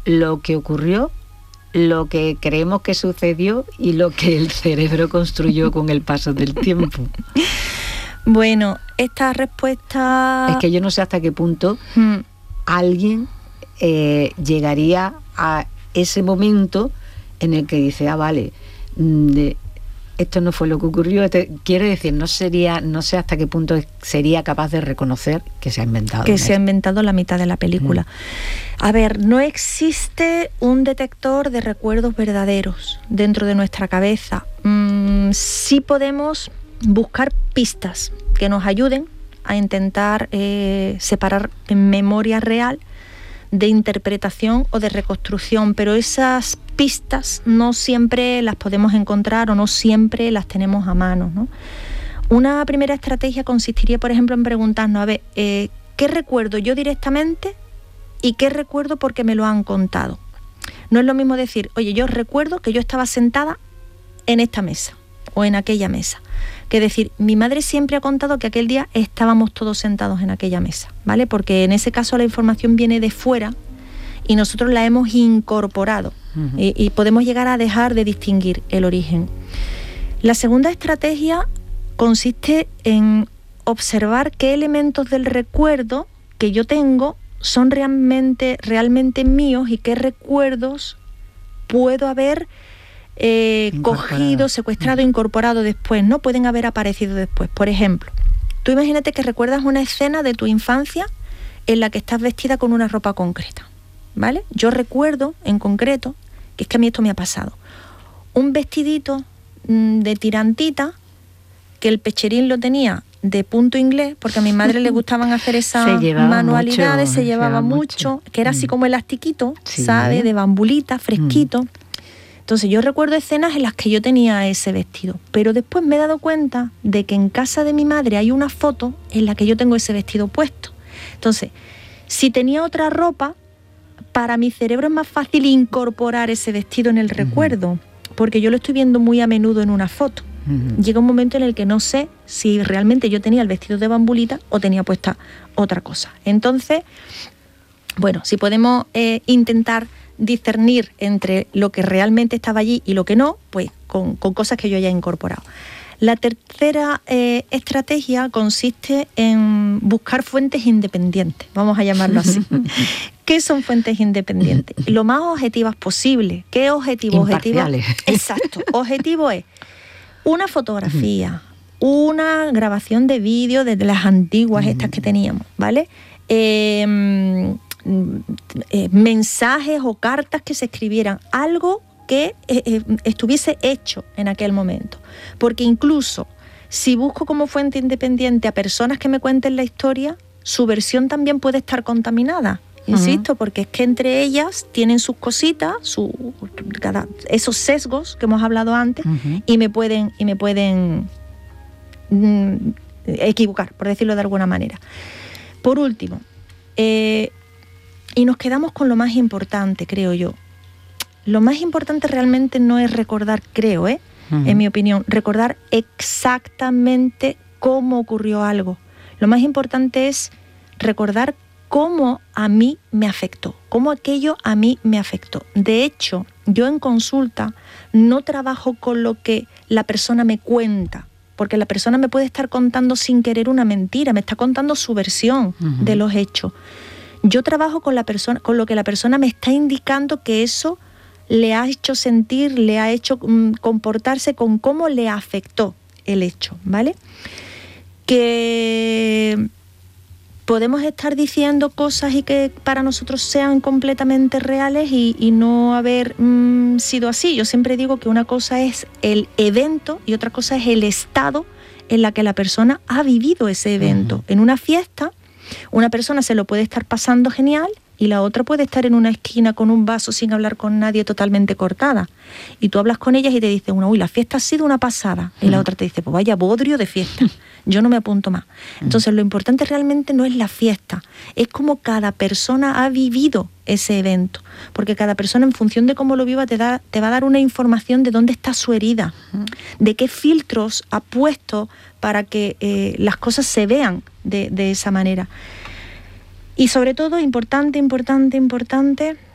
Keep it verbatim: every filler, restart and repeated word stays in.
lo que ocurrió, lo que creemos que sucedió y lo que el cerebro construyó con el paso del tiempo. Bueno, esta respuesta... Es que yo no sé hasta qué punto hmm. alguien eh, llegaría a ese momento en el que dice, ah, vale, de, esto no fue lo que ocurrió. Este, quiero decir, no sería, no sé hasta qué punto sería capaz de reconocer que se ha inventado. Que se ha inventado la mitad de la película. Mm. A ver, no existe un detector de recuerdos verdaderos dentro de nuestra cabeza. Mm, sí podemos buscar pistas que nos ayuden a intentar eh, separar memoria real de interpretación o de reconstrucción, pero esas pistas no siempre las podemos encontrar o no siempre las tenemos a mano, ¿no? Una primera estrategia consistiría, por ejemplo, en preguntarnos, a ver, eh, ¿qué recuerdo yo directamente y qué recuerdo porque me lo han contado? No es lo mismo decir, oye, yo recuerdo que yo estaba sentada en esta mesa o en aquella mesa, que decir, mi madre siempre ha contado que aquel día estábamos todos sentados en aquella mesa, ¿vale? Porque en ese caso la información viene de fuera y nosotros la hemos incorporado uh-huh. y, y podemos llegar a dejar de distinguir el origen. La segunda estrategia consiste en observar qué elementos del recuerdo que yo tengo son realmente, realmente míos y qué recuerdos puedo haber Eh, cogido, secuestrado, incorporado después, ¿no? Pueden haber aparecido después. Por ejemplo, tú imagínate que recuerdas una escena de tu infancia en la que estás vestida con una ropa concreta, ¿vale? Yo recuerdo en concreto, que es que a mí esto me ha pasado, un vestidito mmm, de tirantita, que el pecherín lo tenía de punto inglés, porque a mi madre le gustaban hacer esas manualidades, mucho, se llevaba mucho, mucho, que era así como elastiquito, sí. ¿sabes? De bambulita, fresquito. Mm. Entonces yo recuerdo escenas en las que yo tenía ese vestido, pero después me he dado cuenta de que en casa de mi madre hay una foto en la que yo tengo ese vestido puesto. Entonces, si tenía otra ropa, para mi cerebro es más fácil incorporar ese vestido en el uh-huh. recuerdo, porque yo lo estoy viendo muy a menudo en una foto. Uh-huh. Llega un momento en el que no sé si realmente yo tenía el vestido de bambulita o tenía puesta otra cosa. Entonces, bueno, si podemos eh, intentar discernir entre lo que realmente estaba allí y lo que no, pues con, con cosas que yo haya incorporado. La tercera eh, estrategia consiste en buscar fuentes independientes, vamos a llamarlo así. ¿Qué son fuentes independientes? Lo más objetivas posible. ¿Qué objetivo? Objetivo. Exacto. Objetivo es una fotografía, una grabación de vídeo de las antiguas estas que teníamos, ¿vale? Eh, Eh, mensajes o cartas que se escribieran, algo que eh, eh, estuviese hecho en aquel momento, porque incluso si busco como fuente independiente a personas que me cuenten la historia, su versión también puede estar contaminada, insisto, uh-huh. porque es que entre ellas tienen sus cositas, su, cada, esos sesgos que hemos hablado antes, uh-huh. y me pueden y me pueden mm, equivocar, por decirlo de alguna manera. Por último, eh, y nos quedamos con lo más importante, creo yo. Lo más importante realmente no es recordar, creo, ¿eh? Uh-huh. en mi opinión, recordar exactamente cómo ocurrió algo. Lo más importante es recordar cómo a mí me afectó, cómo aquello a mí me afectó. De hecho, yo en consulta no trabajo con lo que la persona me cuenta, porque la persona me puede estar contando sin querer una mentira, me está contando su versión uh-huh. de los hechos. Yo trabajo con la persona, con lo que la persona me está indicando que eso le ha hecho sentir, le ha hecho um, comportarse, con cómo le afectó el hecho, ¿vale? Que podemos estar diciendo cosas y que para nosotros sean completamente reales y, y no haber um, sido así. Yo siempre digo que una cosa es el evento y otra cosa es el estado en la que la persona ha vivido ese evento. Uh-huh. En una fiesta, una persona se lo puede estar pasando genial y la otra puede estar en una esquina con un vaso sin hablar con nadie, totalmente cortada. Y tú hablas con ellas y te dicen una, uy, la fiesta ha sido una pasada. Y la otra te dice, pues vaya bodrio de fiesta, yo no me apunto más. Entonces lo importante realmente no es la fiesta, es cómo cada persona ha vivido ese evento. Porque cada persona, en función de cómo lo viva, te, da, te va a dar una información de dónde está su herida, de qué filtros ha puesto para que eh, las cosas se vean de, de esa manera. Y sobre todo, importante, importante, importante,